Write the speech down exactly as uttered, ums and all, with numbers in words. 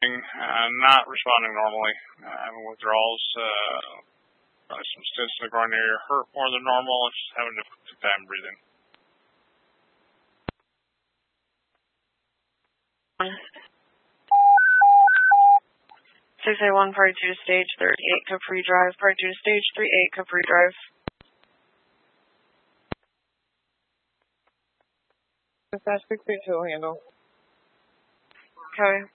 uh, not responding normally, uh, having withdrawals, uh, probably some stents in the groin area, hurt more than normal, and just having difficult time breathing. six eight one, part two, stage thirty-eight, Capri Drive, part two, stage thirty-eight, Capri Drive. Dispatch six eight two, handle. Okay.